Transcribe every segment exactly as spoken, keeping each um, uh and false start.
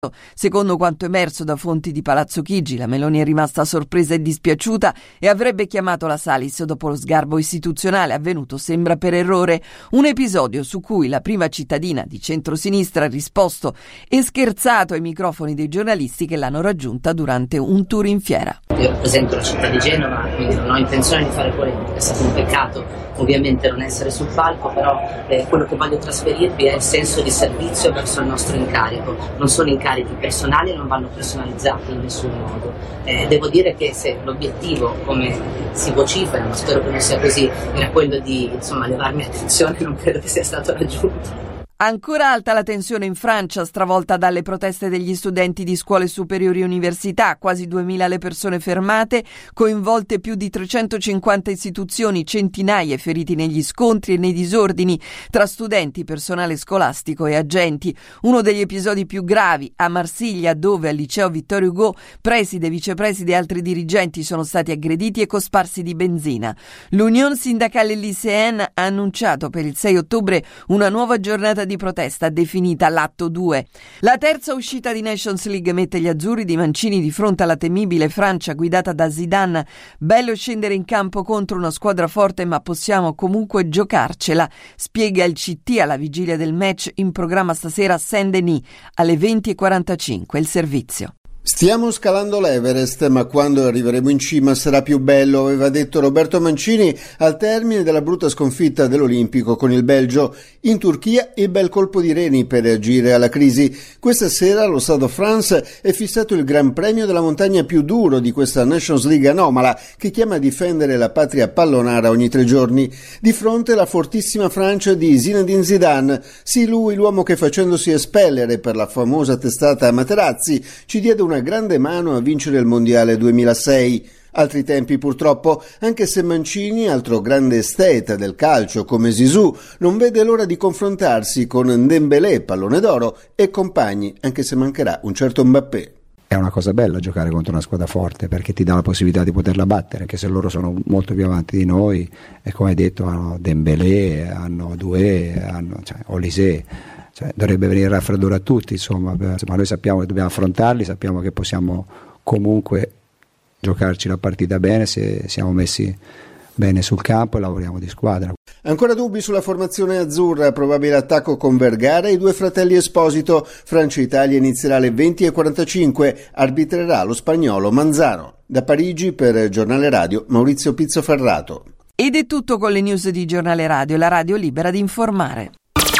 Secondo quanto emerso da fonti di Palazzo Chigi, la Meloni è rimasta sorpresa e dispiaciuta e avrebbe chiamato la Salis dopo lo sgarbo istituzionale avvenuto, sembra per errore, un episodio su cui la prima cittadina di centrosinistra ha risposto e scherzato ai microfoni dei giornalisti che l'hanno raggiunta durante un tour in fiera. Io rappresento la città di Genova, quindi non ho intenzione di fare polemica, è stato un peccato ovviamente non essere sul palco, però eh, quello che voglio trasferirvi è il senso di servizio verso il nostro incarico. Non sono incarichi personali e non vanno personalizzati in nessun modo. Eh, devo dire che se l'obiettivo, come si vocifera, ma spero che non sia così, era quello di insomma levarmi attenzione, non credo che sia stato raggiunto. Ancora alta la tensione in Francia, stravolta dalle proteste degli studenti di scuole superiori e università, quasi duemila le persone fermate, coinvolte più di trecentocinquanta istituzioni, centinaia feriti negli scontri e nei disordini tra studenti, personale scolastico e agenti. Uno degli episodi più gravi a Marsiglia, dove al liceo Vittorio Hugo preside, vicepreside e altri dirigenti sono stati aggrediti e cosparsi di benzina. L'Unione Sindacale Lycéenne ha annunciato per il sei ottobre una nuova giornata di di protesta definita l'atto due. La terza uscita di Nations League mette gli azzurri di Mancini di fronte alla temibile Francia guidata da Zidane. Bello scendere in campo contro una squadra forte, ma possiamo comunque giocarcela, spiega il C T alla vigilia del match in programma stasera a Saint-Denis alle venti e quarantacinque. Il servizio. Stiamo scalando l'Everest, ma quando arriveremo in cima sarà più bello, aveva detto Roberto Mancini al termine della brutta sconfitta dell'Olimpico con il Belgio. In Turchia il bel colpo di reni per reagire alla crisi. Questa sera allo Stade de France è fissato il Gran Premio della montagna più duro di questa Nations League anomala, che chiama a difendere la patria pallonara ogni tre giorni. Di fronte la fortissima Francia di Zinedine Zidane, sì, lui l'uomo che facendosi espellere per la famosa testata Materazzi ci diede una grande mano a vincere il mondiale duemilasei. Altri tempi purtroppo, anche se Mancini, altro grande esteta del calcio come Zizou, non vede l'ora di confrontarsi con Dembélé, pallone d'oro, e compagni, anche se mancherà un certo Mbappé. È una cosa bella giocare contro una squadra forte, perché ti dà la possibilità di poterla battere, anche se loro sono molto più avanti di noi e, come hai detto, hanno Dembélé, hanno Doué, hanno cioè, Olise. Cioè, dovrebbe venire il raffreddore a tutti, insomma, ma noi sappiamo che dobbiamo affrontarli, sappiamo che possiamo comunque giocarci la partita bene se siamo messi bene sul campo e lavoriamo di squadra. Ancora dubbi sulla formazione azzurra, probabile attacco con Vergara e i due fratelli Esposito. Francia-Italia inizierà alle venti e quarantacinque, arbitrerà lo spagnolo Manzano. Da Parigi per Giornale Radio Maurizio Pizzoferrato. Ed è tutto con le news di Giornale Radio, la radio libera di informare.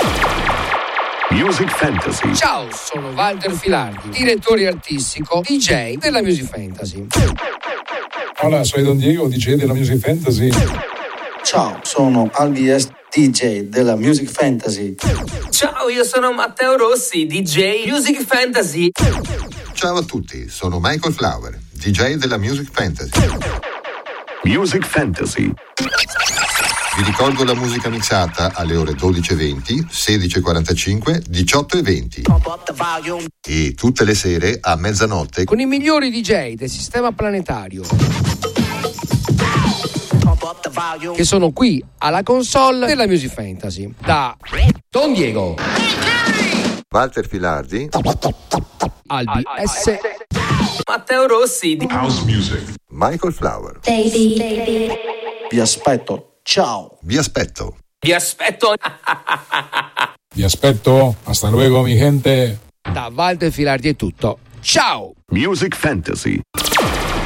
Music Fantasy. Ciao, sono Walter Filardi, direttore artistico D J della Music Fantasy. Hola, soy Don Diego, D J della Music Fantasy. Ciao, sono Albies, D J della Music Fantasy. Ciao, io sono Matteo Rossi, D J Music Fantasy. Ciao a tutti, sono Michael Flower, D J della Music Fantasy. Music Fantasy. Vi ricordo la musica mixata alle ore dodici e venti, sedici e quarantacinque, diciotto e venti. E tutte le sere a mezzanotte con i migliori D J del sistema planetario, che sono qui alla console della Music Fantasy. Da Don Diego, Walter Filardi, Albi S, Matteo Rossi, House Music, Michael Flower. Baby, baby. Vi aspetto. Ciao. Vi aspetto. Vi aspetto. Vi aspetto. Hasta luego, mi gente. Da Walter Filardi è tutto. Ciao. Music Fantasy.